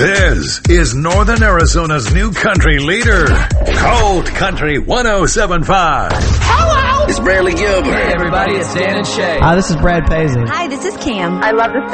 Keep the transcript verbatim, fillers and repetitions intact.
This is Northern Arizona's new country leader, Cold Country one oh seven point five. Hello! It's Bradley Gilbert. Hey, everybody, it's Dan and Shay. Hi, this is Brad Paisley. Hi, this is Cam. I love this